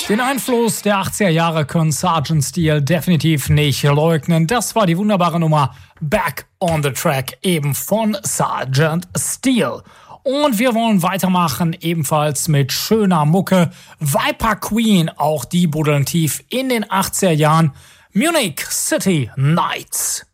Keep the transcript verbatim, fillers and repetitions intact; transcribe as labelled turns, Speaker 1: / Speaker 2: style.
Speaker 1: Den Einfluss der achtziger Jahre können Sergeant Steele definitiv nicht leugnen. Das war die wunderbare Nummer Back on the Track, eben von Sergeant Steele. Und wir wollen weitermachen, ebenfalls mit schöner Mucke. Viper Queen, auch die buddeln tief in den achtziger Jahren. Munich City Nights.